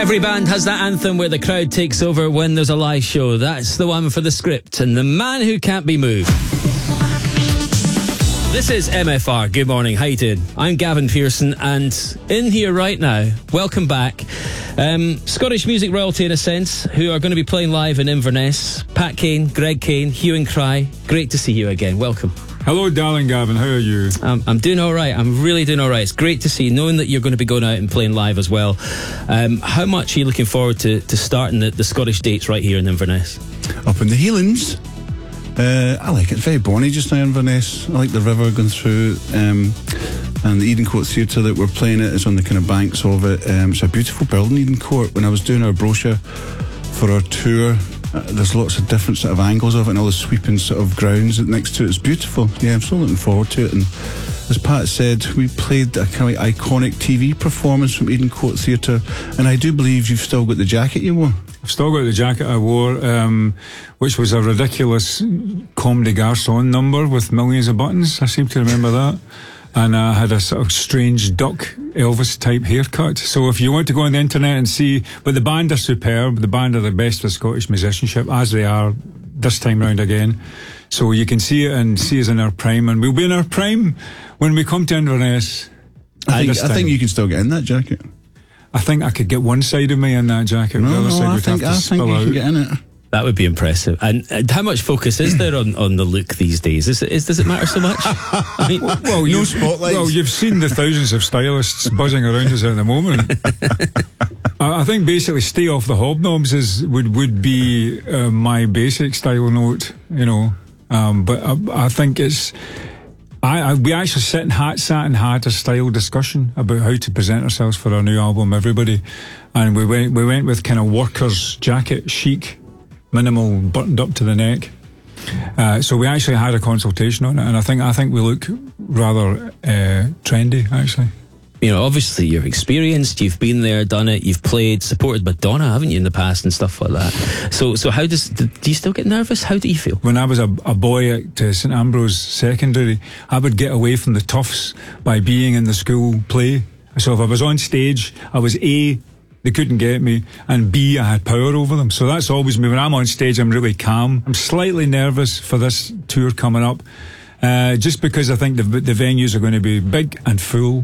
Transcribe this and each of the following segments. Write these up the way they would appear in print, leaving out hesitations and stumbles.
Every band has that anthem where the crowd takes over when there's a live show. That's the one for The Script and the man who can't be moved. This is MFR. Good morning. How you doing? I'm Gavin Pearson, and in here right now, welcome back, Scottish music royalty in a sense, who are going to be playing live in Inverness. Pat Kane, Greg Kane, Hue and Cry. Great to see you again. Welcome. Hello, darling Gavin. How are you? I'm doing all right. I'm really doing all right. It's great to see you, knowing that you're going to be going out and playing live as well. How much are you looking forward to starting the Scottish dates right here in Inverness? Up in the Heelans. I like it. Very bonny just now, Inverness. I like the river going through, and the Edencourt Theatre that we're playing at is on the kind of banks of it. It's a beautiful building, Edencourt. When I was doing our brochure for our tour, there's lots of different sort of angles of it and all the sweeping sort of grounds next to it. It's beautiful. Yeah, I'm so looking forward to it. And as Pat said, we played a kind of iconic TV performance from Edencourt Theatre, and I do believe you've still got the jacket you wore. I've still got the jacket I wore, which was a ridiculous Comme des Garçons number with millions of buttons. I seem to remember that. And I had a sort of strange duck Elvis type haircut. So if you want to go on the internet and see, but the band are superb. The band are the best of Scottish musicianship, as they are this time round again. So you can see it and see us in our prime, and we'll be in our prime when we come to Inverness. I think you can still get in that jacket. I think I could get one side of me in that jacket. The other side would have to spill out. I think you can get in it. That would be impressive. And how much focus is there on the look these days? Does it matter so much? I mean, well, no spotlights. Well, you've seen the thousands of stylists buzzing around us at the moment. I think basically stay off the hobnobs would be my basic style note, you know. But I think it's... we actually sat and had a style discussion about how to present ourselves for our new album, Everybody, and we went with kind of workers' jacket, chic, minimal, buttoned up to the neck. So we actually had a consultation on it, and I think we look rather trendy, actually. You know, obviously you're experienced, you've been there, done it, you've played, supported Madonna, haven't you, in the past and stuff like that. So how do you still get nervous? How do you feel? When I was a boy at St Ambrose Secondary, I would get away from the toughs by being in the school play. So if I was on stage, I was A, they couldn't get me, and B, I had power over them. So that's always me. When I'm on stage, I'm really calm. I'm slightly nervous for this tour coming up, just because I think the venues are going to be big and full.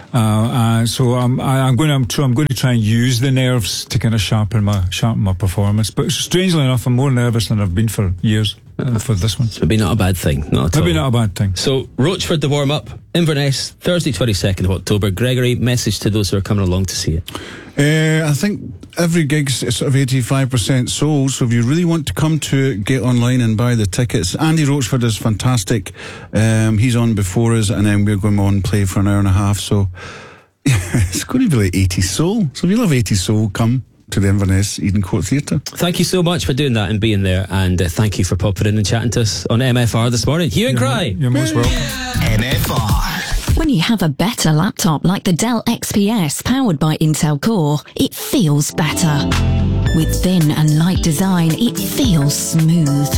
So I'm going to try and use the nerves to kind of sharpen my performance. But strangely enough, I'm more nervous than I've been for years for this one. Maybe not a bad thing. Maybe not a bad thing. So Rochford, the warm up, Inverness, Thursday 22nd of October. Gregory, message to those who are coming along to see it. I think every gig's sort of 85% sold, so if you really want to come to it, get online and buy the tickets. Andy Rochford is fantastic. He's on before us, and then we're going on and play for an hour and a half, so it's going to be like 80s soul. So if you love 80s soul, come to the Inverness Edencourt Theatre. Thank you so much for doing that and being there, and thank you for popping in and chatting to us on MFR this morning. Hue and Cry. You're most welcome. MFR. When you have a better laptop like the Dell XPS powered by Intel Core, it feels better. With thin and light design, it feels smooth.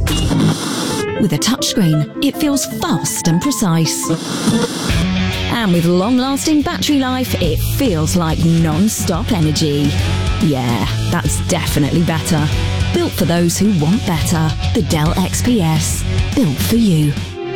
With a touchscreen, it feels fast and precise. And with long-lasting battery life, it feels like non-stop energy. Yeah, that's definitely better. Built for those who want better. The Dell XPS. Built for you.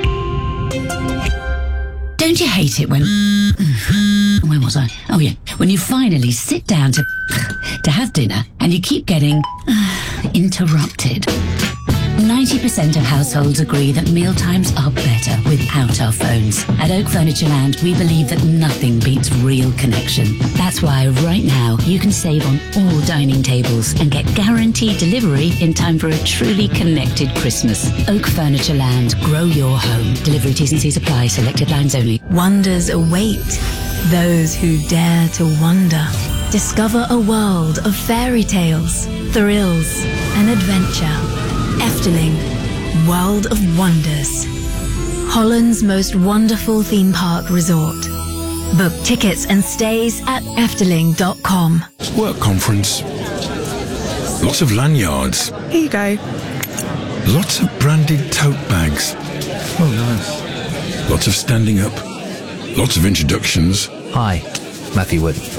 Don't you hate it when... Where was I? Oh, yeah. When you finally sit down to have dinner and you keep getting interrupted. 90% of households agree that mealtimes are better without our phones. At Oak Furniture Land, we believe that nothing beats real connection. That's why right now you can save on all dining tables and get guaranteed delivery in time for a truly connected Christmas. Oak Furniture Land, grow your home. Delivery T's and C's apply, selected lines only. Wonders await those who dare to wonder. Discover a world of fairy tales, thrills, and adventure. Efteling, World of Wonders. Holland's most wonderful theme park resort. Book tickets and stays at efteling.com. Work conference. Lots of lanyards. Here you go. Lots of branded tote bags. Oh, nice. Lots of standing up. Lots of introductions. Hi, Matthew Wood.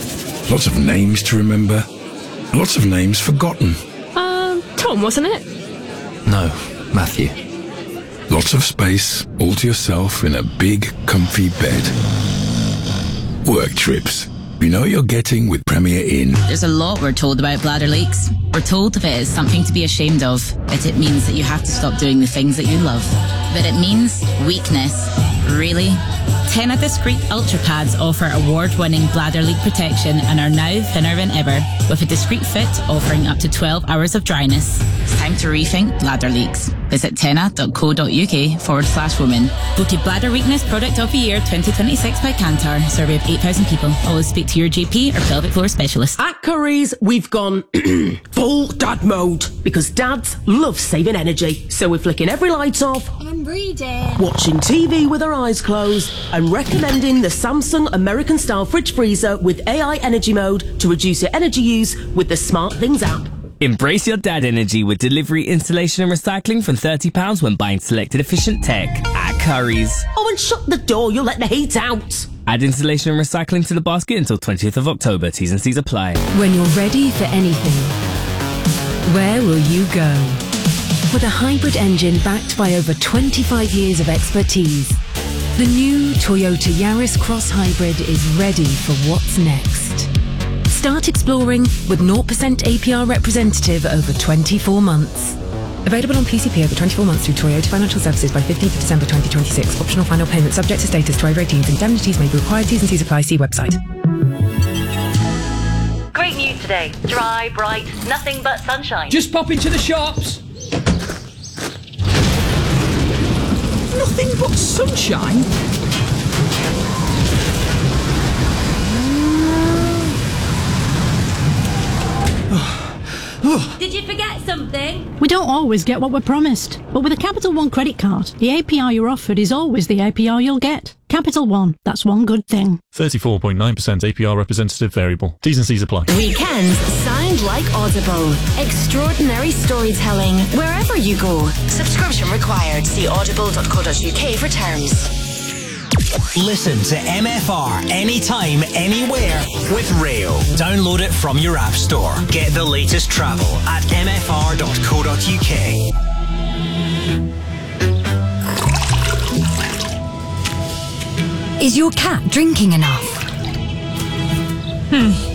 Lots of names to remember. Lots of names forgotten. Tom, wasn't it? No, Matthew. Lots of space, all to yourself in a big, comfy bed. Work trips. You know what you're getting with Premier Inn. There's a lot we're told about bladder leaks. We're told of it as something to be ashamed of, that it means that you have to stop doing the things that you love. But it means weakness. Really? Tena Discreet Ultra Pads offer award-winning bladder leak protection and are now thinner than ever, with a discreet fit offering up to 12 hours of dryness. It's time to rethink bladder leaks. Visit tena.co.uk/woman. Voted Bladder Weakness Product of the Year 2026 by Kantar. Survey of 8,000 people. Always speak to your GP or pelvic floor specialist. At Curry's, we've gone full dad mode, because dads love saving energy. So we're flicking every light off, I'm reading, watching TV with our eyes closed, and recommending the Samsung American Style Fridge Freezer with AI Energy Mode to reduce your energy use with the SmartThings app. Embrace your dad energy with delivery, installation and recycling from £30 when buying selected efficient tech at Curry's. Oh, and shut the door, you'll let the heat out. Add installation and recycling to the basket until 20th of October. T's and C's apply. When you're ready for anything, where will you go? With a hybrid engine backed by over 25 years of expertise, the new Toyota Yaris Cross Hybrid is ready for what's next. Start exploring with 0% APR representative over 24 months. Available on PCP over 24 months through Toyota Financial Services by 15th of December 2026. Optional final payment subject to status to over 18s. Indemnities may be required. T's and C's apply. See website. Great news today. Dry, bright, nothing but sunshine. Just pop into the shops. Nothing but sunshine? Did you forget something? We don't always get what we're promised, but with a Capital One credit card, the APR you're offered is always the APR you'll get. Capital One, that's one good thing. 34.9% APR representative variable. T's and C's apply. Weekends sound like Audible. Extraordinary storytelling wherever you go. Subscription required. See audible.co.uk for terms. Listen to MFR anytime, anywhere with Rail. Download it from your app store. Get the latest travel at mfr.co.uk. Is your cat drinking enough?